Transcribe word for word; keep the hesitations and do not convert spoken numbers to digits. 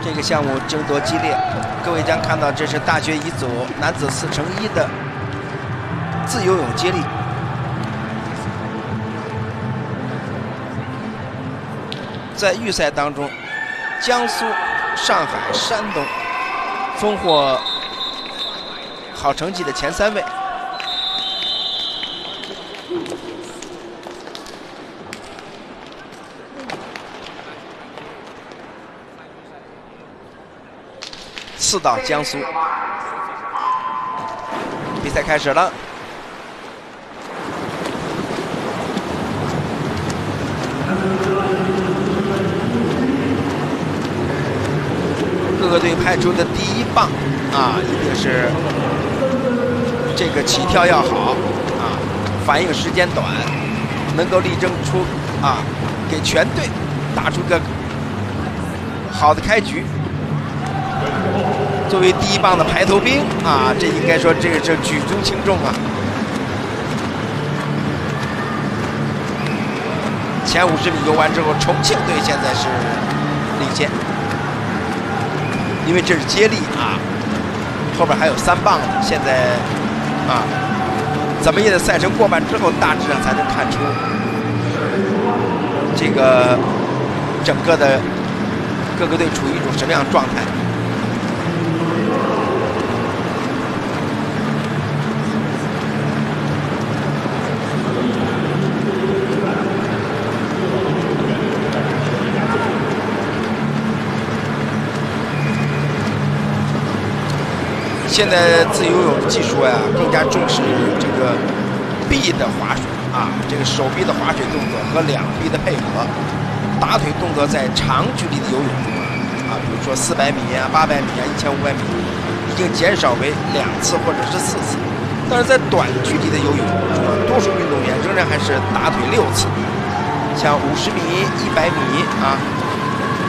这个项目争夺激烈，各位将看到这是大学乙组男子四乘一的自由泳接力。在预赛当中，江苏、上海、山东丰获好成绩的前三位。次到江苏，比赛开始了。各个队派出的第一棒啊，一定是这个起跳要好啊，反应时间短，能够力争出啊，给全队打出个好的开局。作为第一棒的排头兵啊，这应该说这个是举足轻重啊。前五十米游完之后，重庆队现在是领先，因为这是接力啊，后边还有三棒的，现在啊，怎么也得赛程过半之后，大致上才能看出这个整个的各个队处于一种什么样的状态。现在自由泳技术呀，更加重视这个臂的划水啊，这个手臂的划水动作和两臂的配合，打腿动作在长距离的游泳中啊，比如说四百米啊、八百米啊、一千五百米，已经减少为两次或者是四次，但是在短距离的游泳，多数运动员仍然还是打腿六次，像五十米、一百米啊。